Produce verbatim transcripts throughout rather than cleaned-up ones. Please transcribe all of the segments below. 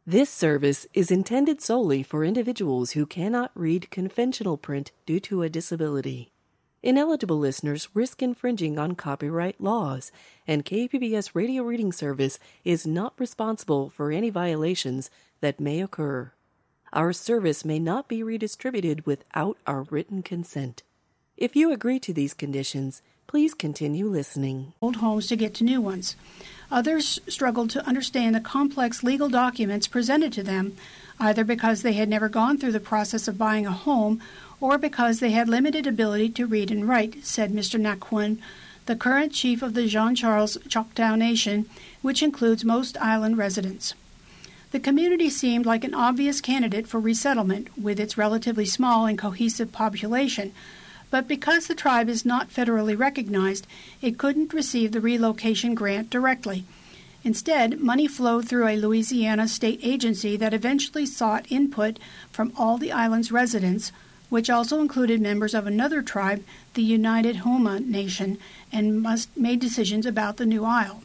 This service is intended solely for individuals who cannot read conventional print due to a disability. Ineligible listeners risk infringing on copyright laws, and K P B S Radio Reading Service is not responsible for any violations that may occur. Our service may not be redistributed without our written consent. If you agree to these conditions, please continue listening. Old homes to get to new ones. Others struggled to understand the complex legal documents presented to them, either because they had never gone through the process of buying a home or because they had limited ability to read and write, said Mister Naquin, the current chief of the Jean Charles Choctaw Nation, which includes most island residents. The community seemed like an obvious candidate for resettlement with its relatively small and cohesive population, but because the tribe is not federally recognized, it couldn't receive the relocation grant directly. Instead, money flowed through a Louisiana state agency that eventually sought input from all the island's residents, which also included members of another tribe, the United Homa Nation, and must made decisions about the new isle.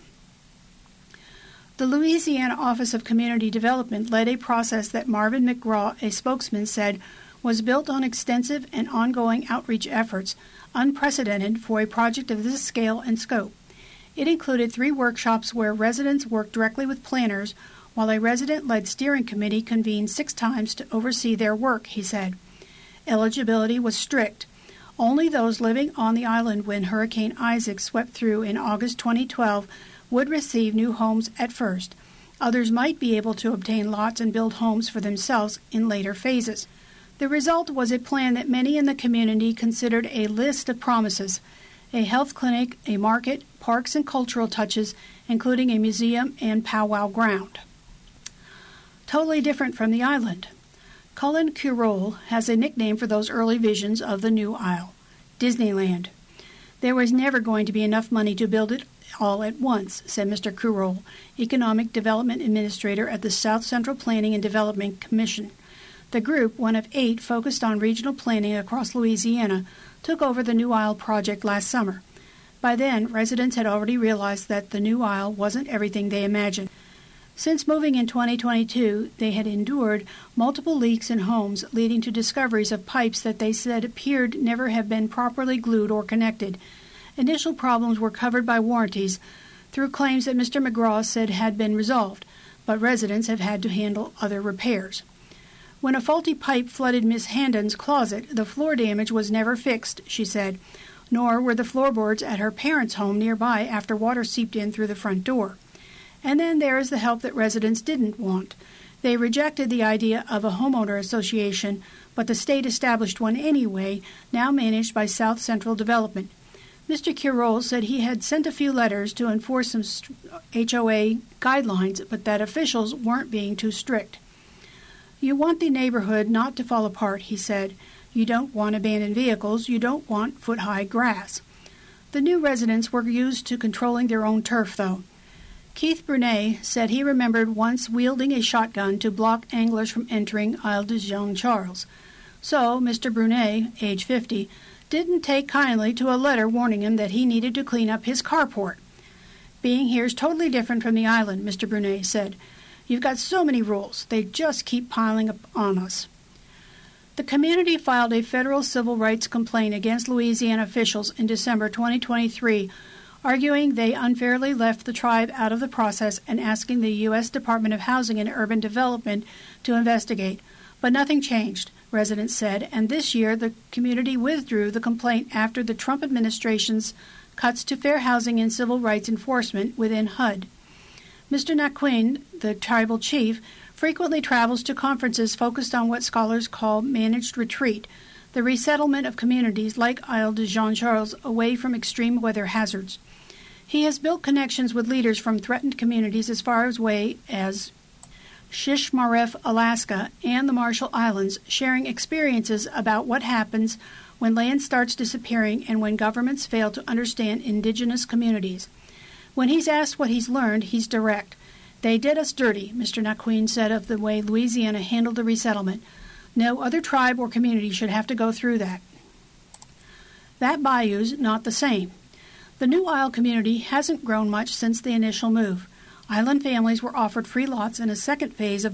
The Louisiana Office of Community Development led a process that Marvin McGraw, a spokesman, said was built on extensive and ongoing outreach efforts, unprecedented for a project of this scale and scope. It included three workshops where residents worked directly with planners, while a resident-led steering committee convened six times to oversee their work, he said. Eligibility was strict. Only those living on the island when Hurricane Isaac swept through in August twenty twelve would receive new homes at first. Others might be able to obtain lots and build homes for themselves in later phases. The result was a plan that many in the community considered a list of promises: a health clinic, a market, parks and cultural touches, including a museum and powwow ground. Totally different from the island. Cullen Curole has a nickname for those early visions of the new isle: Disneyland. There was never going to be enough money to build it all at once, said Mister Curole, Economic Development Administrator at the South Central Planning and Development Commission. The group, one of eight focused on regional planning across Louisiana, took over the New Isle project last summer. By then, residents had already realized that the New Isle wasn't everything they imagined. Since moving in twenty twenty-two, they had endured multiple leaks in homes, leading to discoveries of pipes that they said appeared never have been properly glued or connected. Initial problems were covered by warranties through claims that Mister McGraw said had been resolved, but residents have had to handle other repairs. When a faulty pipe flooded Miss Handon's closet, the floor damage was never fixed, she said, nor were the floorboards at her parents' home nearby after water seeped in through the front door. And then there is the help that residents didn't want. They rejected the idea of a homeowner association, but the state established one anyway, now managed by South Central Development. Mister Curole said he had sent a few letters to enforce some H O A guidelines, but that officials weren't being too strict. You want the neighborhood not to fall apart, he said. You don't want abandoned vehicles. You don't want foot-high grass. The new residents were used to controlling their own turf, though. Keith Brunet said he remembered once wielding a shotgun to block anglers from entering Isle de Jean Charles. So Mister Brunet, age fifty, didn't take kindly to a letter warning him that he needed to clean up his carport. Being here is totally different from the island, Mister Brunet said. You've got so many rules. They just keep piling up on us. The community filed a federal civil rights complaint against Louisiana officials in December twenty twenty-three, arguing they unfairly left the tribe out of the process and asking the U S Department of Housing and Urban Development to investigate. But nothing changed, residents said, and this year the community withdrew the complaint after the Trump administration's cuts to fair housing and civil rights enforcement within H U D. Mister Naquin, the tribal chief, frequently travels to conferences focused on what scholars call managed retreat, the resettlement of communities like Isle de Jean Charles away from extreme weather hazards. He has built connections with leaders from threatened communities as far away as Shishmaref, Alaska, and the Marshall Islands, sharing experiences about what happens when land starts disappearing and when governments fail to understand indigenous communities. When he's asked what he's learned, he's direct. They did us dirty, Mister Naquin said of the way Louisiana handled the resettlement. No other tribe or community should have to go through that. That bayou's not the same. The New Isle community hasn't grown much since the initial move. Island families were offered free lots in a second phase of